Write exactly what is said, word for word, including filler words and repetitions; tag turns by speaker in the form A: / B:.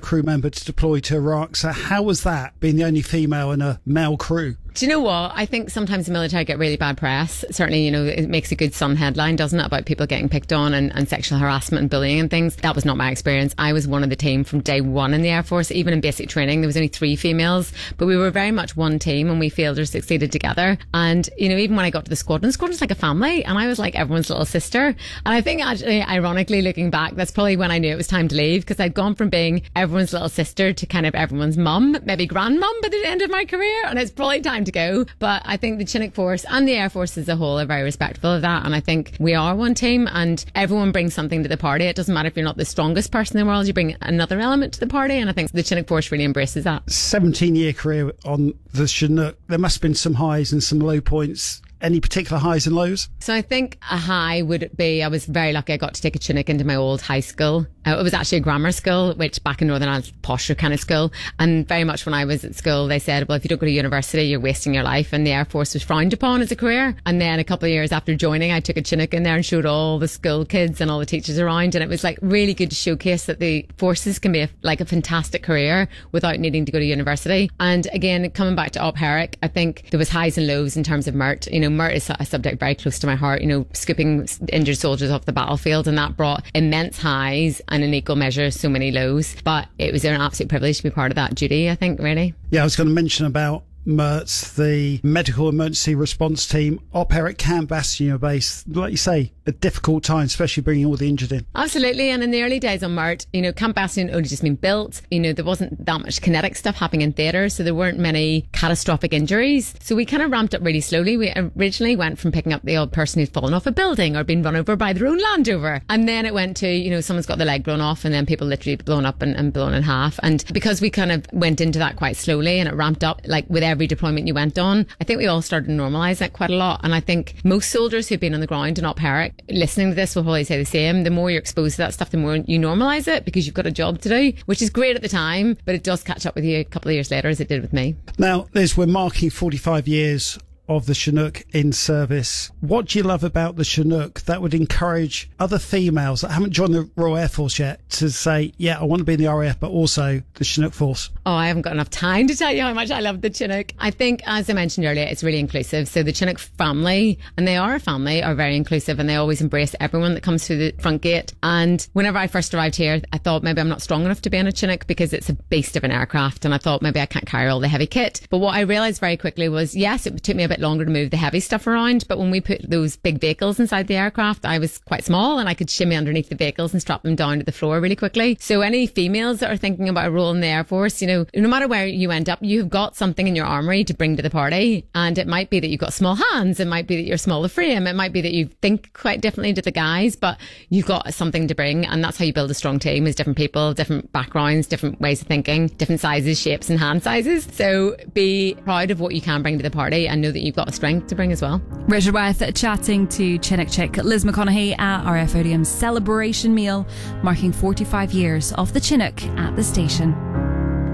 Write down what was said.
A: crew member to deploy to Iraq. So how was that, being the only female in a male crew?
B: Do you know what? I think sometimes the military get really bad press. Certainly, you know, it makes a good Sun headline, doesn't it, about people getting picked on and, and sexual harassment and bullying and things. That was not my experience. I was one of the team from day one in the Air Force. Even in basic training, there was only three females, but we were very much one team and we failed or succeeded together. And, you know, even when I got to the squadron, the squadron was like a family and I was like everyone's little sister. And I think actually, ironically, looking back, that's probably when I knew it was time to leave, because I'd gone from being everyone's little sister to kind of everyone's mum, maybe grandmum by the end of my career. And it's probably time to go. But I think the Chinook Force and the Air Force as a whole are very respectful of that. And I think we are one team and everyone brings something to the party. It doesn't matter if you're not the strongest person in the world, you bring another element to the party. And I think the Chinook Force really embraces that.
A: seventeen year career on the Chinook. There must have been some highs and some low points. Any particular highs and lows?
B: So I think a high would be, I was very lucky I got to take a Chinook into my old high school. Uh, it was actually a grammar school, which back in Northern Ireland, posher kind of school. And very much when I was at school, they said, well, if you don't go to university, you're wasting your life. And the Air Force was frowned upon as a career. And then a couple of years after joining, I took a Chinook in there and showed all the school kids and all the teachers around. And it was like really good to showcase that the forces can be a, like a fantastic career without needing to go to university. And again, coming back to Op Herrick, I think there was highs and lows in terms of M I R T. You know, M I R T is a subject very close to my heart, you know, scooping injured soldiers off the battlefield, and that brought immense highs and in equal measure so many lows. But it was an absolute privilege to be part of that duty, I think, really.
A: Yeah, I was going to mention about M E R T, the Medical Emergency Response Team, Op Herrick, Camp Bastion base. Like you say, a difficult time, especially bringing all the injured in.
B: Absolutely. And in the early days on M E R T, you know, Camp Bastion only just been built. You know, there wasn't that much kinetic stuff happening in theatre, so there weren't many catastrophic injuries. So we kind of ramped up really slowly. We originally went from picking up the odd person who'd fallen off a building or been run over by their own Land Rover. And then it went to, you know, someone's got their leg blown off and then people literally blown up and, and blown in half. And because we kind of went into that quite slowly and it ramped up, like with every deployment you went on, I think we all started to normalise that quite a lot. And I think most soldiers who've been on the ground in Op Herrick listening to this will probably say the same. The more you're exposed to that stuff, the more you normalise it, because you've got a job to do, which is great at the time, but it does catch up with you a couple of years later, as it did with me.
A: Now, Liz, we're marking forty-five years of the Chinook in service. What do you love about the Chinook that would encourage other females that haven't joined the Royal Air Force yet to say, yeah, I want to be in the R A F, but also the Chinook Force?
B: Oh, I haven't got enough time to tell you how much I love the Chinook. I think, as I mentioned earlier, it's really inclusive. So the Chinook family, and they are a family, are very inclusive, and they always embrace everyone that comes through the front gate. And whenever I first arrived here, I thought maybe I'm not strong enough to be on a Chinook because it's a beast of an aircraft, and I thought maybe I can't carry all the heavy kit. But what I realised very quickly was, yes, it took me a bit longer to move the heavy stuff around, but when we put those big vehicles inside the aircraft, I was quite small and I could shimmy underneath the vehicles and strap them down to the floor really quickly. So any females that are thinking about a role in the Air Force, you know, no matter where you end up, you've got something in your armoury to bring to the party. And it might be that you've got small hands, it might be that you're small of frame, it might be that you think quite differently to the guys, but you've got something to bring. And that's how you build a strong team, is different people, different backgrounds, different ways of thinking, different sizes, shapes and hand sizes. So be proud of what you can bring to the party and know that you've got a strength to bring as well.
C: Richard Wyeth chatting to Chinook chick Liz McConaughey at R A F Odium's celebration meal marking forty-five years of the Chinook at the station.